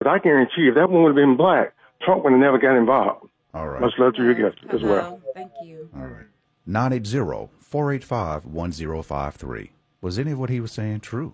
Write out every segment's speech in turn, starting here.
I guarantee if that one would have been black, Trump would have never got involved. All right. Much love to your guests as well. Thank you. All right. 980-485-1053. Was any of what he was saying true?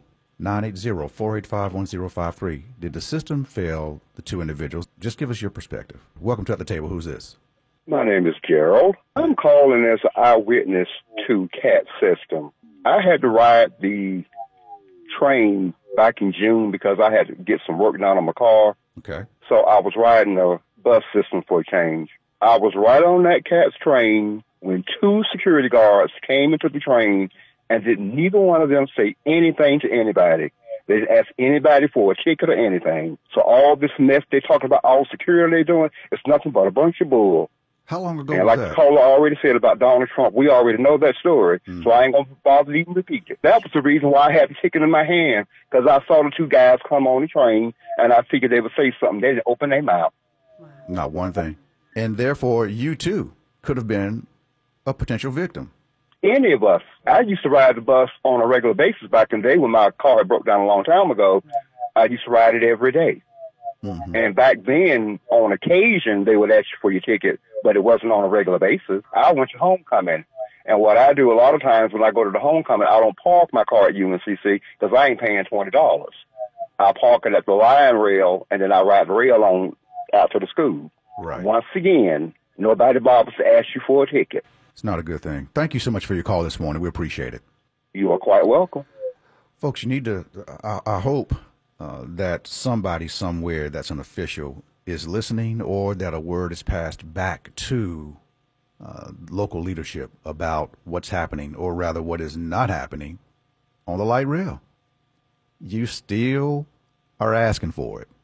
980-485-1053. Did the system fail the two individuals? Just give us your perspective. Welcome to At the Table. Who's this? My name is Gerald. I'm calling as an eyewitness to CAT system. I had to ride the train back in June because I had to get some work done on my car. Okay. So I was riding the bus system for a change. I was right on that CAT's train when two security guards came into the train and did neither one of them say anything to anybody. They didn't ask anybody for a ticket or anything. So all this mess they're talking about, all security they're doing, it's nothing but a bunch of bull. How long ago and was like that? the caller already said about Donald Trump, we already know that story, so I ain't going to bother to even repeat it. That was the reason why I had the ticket in my hand, because I saw the two guys come on the train, and I figured they would say something. They didn't open their mouth. Not one thing. And therefore, you too could have been a potential victim. Any of us. I used to ride the bus on a regular basis back in the day when my car had broke down a long time ago. I used to ride it every day. And back then, on occasion, they would ask you for your ticket, but it wasn't on a regular basis. I went to homecoming. And what I do a lot of times when I go to the homecoming, I don't park my car at UNCC because I ain't paying $20. I park it at the line rail, and then I ride the rail on out to the school. Right. Once again, nobody bothers to ask you for a ticket. It's not a good thing. Thank you so much for your call this morning. We appreciate it. You are quite welcome. Folks, you need to, I hope that somebody somewhere that's an official is listening, or that a word is passed back to local leadership about what's happening, or rather what is not happening on the light rail. You still are asking for it,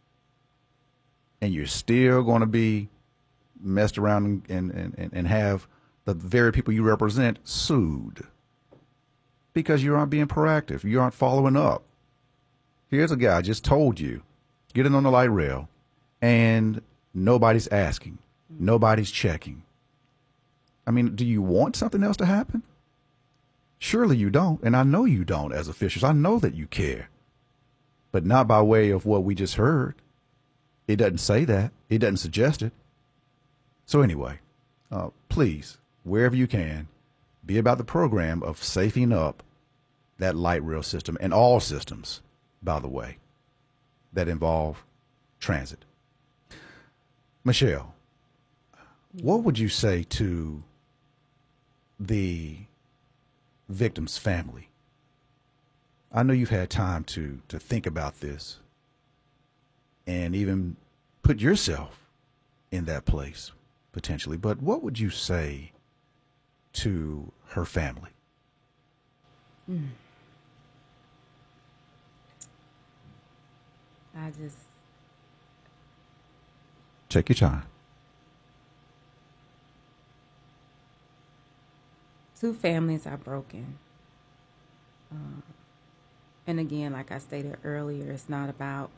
and you're still going to be messed around and have the very people you represent sued because you aren't being proactive. You aren't following up. Here's a guy just told you, get it on the light rail, and nobody's asking. Nobody's checking. I mean, do you want something else to happen? Surely you don't, and I know you don't as officials. I know that you care, but not by way of what we just heard. It doesn't say that. It doesn't suggest it. So anyway, please, wherever you can, be about the program of safing up that light rail system, and all systems, by the way, that involve transit. Michelle, what would you say to the victim's family? I know you've had time to think about this and even put yourself in that place potentially, but what would you say to her family? I just take your time. Two families are broken. And again, like I stated earlier, it's not about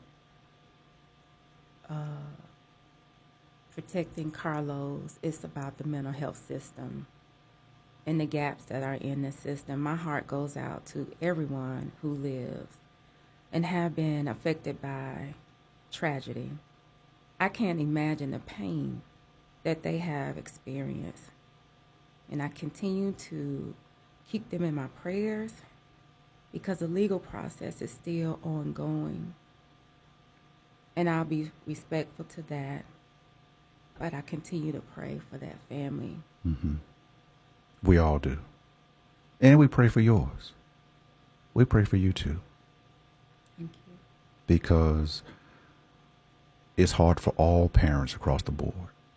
protecting Carlos. It's about the mental health system and the gaps that are in the system. My heart goes out to everyone who lives and have been affected by tragedy. I can't imagine the pain that they have experienced. And I continue to keep them in my prayers because the legal process is still ongoing. And I'll be respectful to that. But I continue to pray for that family. Mm-hmm. We all do. And we pray for yours. We pray for you too. Thank you. Because it's hard for all parents across the board.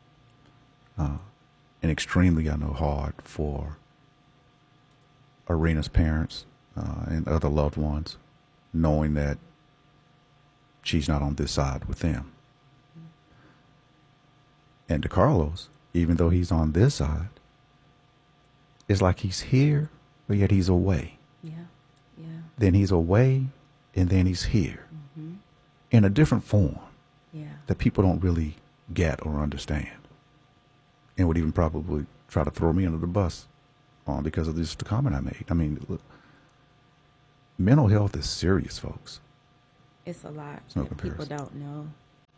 And extremely, I know, hard for Arena's parents and other loved ones, knowing that she's not on this side with them. And to Carlos, even though he's on this side, it's like he's here, but yet he's away. Yeah, yeah. Then he's away, and then he's here in a different form that people don't really get or understand, and would even probably try to throw me under the bus on because of just the comment I made. I mean, look, mental health is serious, folks. It's a lot no that people comparison. don't know.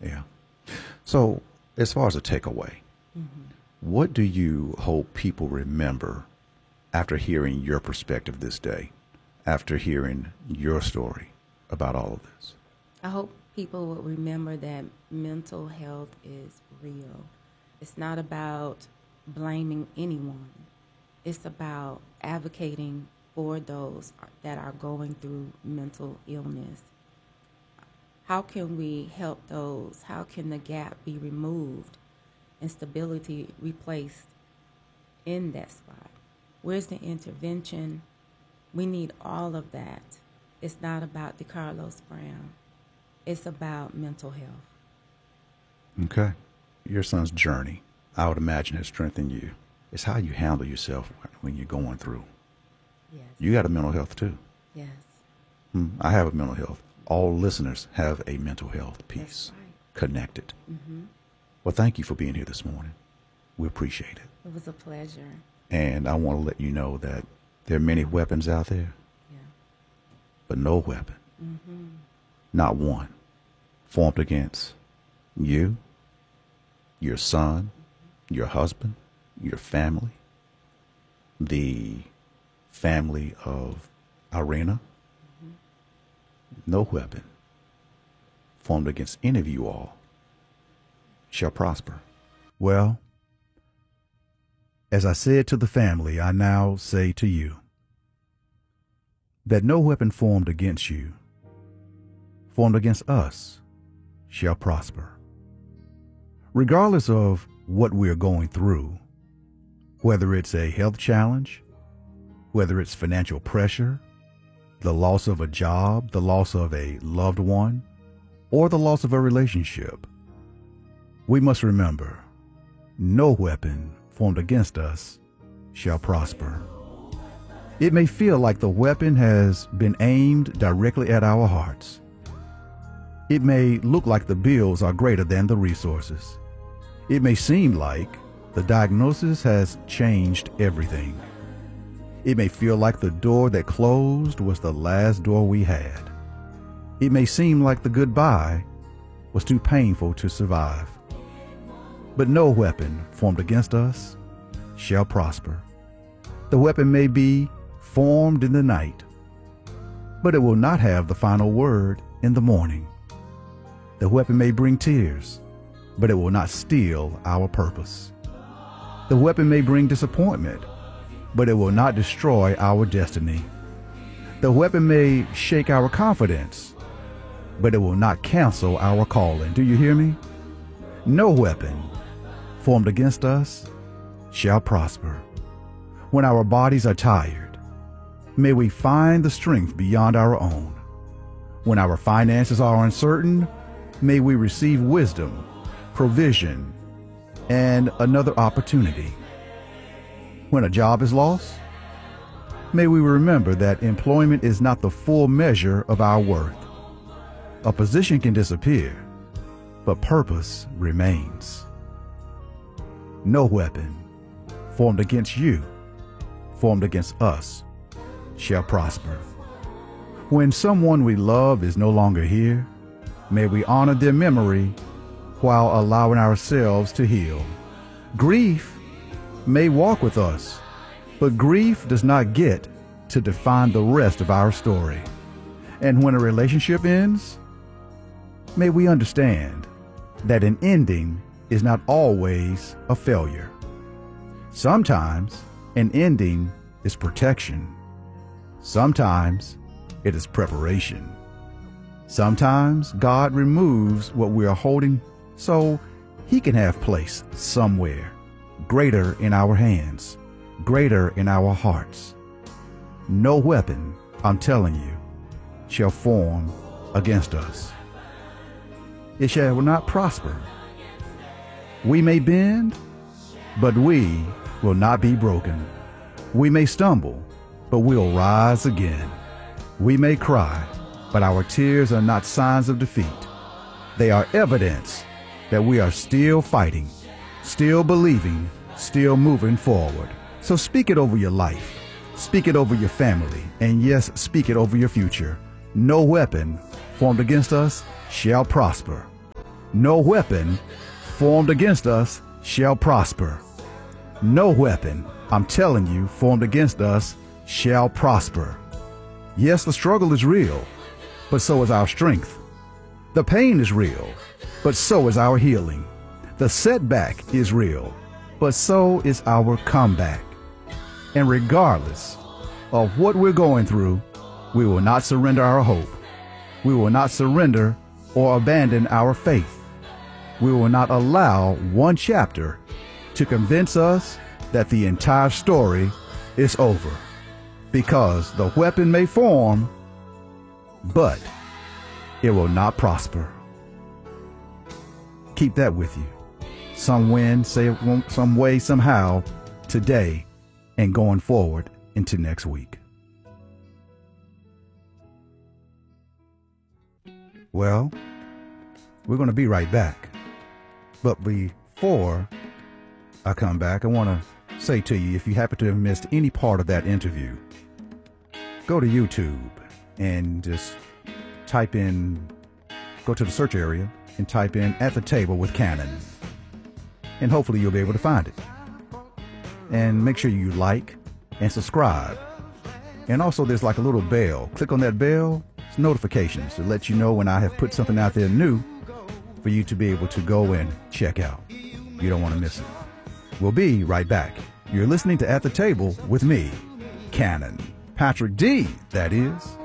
Yeah. So as far as a takeaway, what do you hope people remember after hearing your perspective this day, after hearing your story about all of this? I hope people will remember that mental health is real. It's not about blaming anyone. It's about advocating for those that are going through mental illness. How can we help those? How can the gap be removed and stability replaced in that spot? Where's the intervention? We need all of that. It's not about DeCarlos Brown. It's about mental health. Okay. Your son's journey, I would imagine, has strengthened you. It's how you handle yourself when you're going through. Yes. You got a mental health too. Yes. I have a mental health. All listeners have a mental health piece. That's right. Connected. Well, thank you for being here this morning. We appreciate it. It was a pleasure. And I want to let you know that there are many weapons out there, but no weapon, not one, formed against you, your son, your husband, your family, the family of Irena. No weapon formed against any of you all shall prosper. Well, as I said to the family, I now say to you that no weapon formed against you, formed against us, shall prosper. Regardless of what we're going through, whether it's a health challenge, whether it's financial pressure, the loss of a job, the loss of a loved one, or the loss of a relationship, we must remember, no weapon formed against us shall prosper. It may feel like the weapon has been aimed directly at our hearts. It may look like the bills are greater than the resources. It may seem like the diagnosis has changed everything. It may feel like the door that closed was the last door we had. It may seem like the goodbye was too painful to survive. But no weapon formed against us shall prosper. The weapon may be formed in the night, but it will not have the final word in the morning. The weapon may bring tears, but it will not steal our purpose. The weapon may bring disappointment, but it will not destroy our destiny. The weapon may shake our confidence, but it will not cancel our calling. Do you hear me? No weapon formed against us shall prosper. When our bodies are tired, may we find the strength beyond our own. When our finances are uncertain, may we receive wisdom, provision, and another opportunity. When a job is lost, may we remember that employment is not the full measure of our worth. A position can disappear, but purpose remains. No weapon formed against you, formed against us, shall prosper. When someone we love is no longer here, may we honor their memory while allowing ourselves to heal. Grief may walk with us, but grief does not get to define the rest of our story. And when a relationship ends, may we understand that an ending is not always a failure. Sometimes an ending is protection. Sometimes it is preparation. Sometimes God removes what we are holding so He can have place somewhere greater in our hands, greater in our hearts. No weapon, I'm telling you, shall form against us. It shall not prosper. We may bend, but we will not be broken. We may stumble, but we'll rise again. We may cry, but our tears are not signs of defeat. They are evidence that we are still fighting, still believing, still moving forward. So speak it over your life. Speak it over your family. And yes, speak it over your future. No weapon formed against us shall prosper. No weapon formed against us shall prosper. No weapon, I'm telling you, formed against us shall prosper. Yes, the struggle is real, but so is our strength. The pain is real, but so is our healing. The setback is real, but so is our comeback. And regardless of what we're going through, we will not surrender our hope. We will not surrender or abandon our faith. We will not allow one chapter to convince us that the entire story is over, because the weapon may form, but it will not prosper. Keep that with you. Some way, somehow, today and going forward into next week. Well, we're going to be right back. But before I come back, I want to say to you, if you happen to have missed any part of that interview, go to YouTube and just go to the search area and type in At the Table with Cannon. And hopefully you'll be able to find it. And make sure you like and subscribe. And also there's like a little bell. Click on that bell. It's notifications to let you know when I have put something out there new for you to be able to go and check out. You don't want to miss it. We'll be right back. You're listening to At the Table with me, Cannon. Patrick D., that is.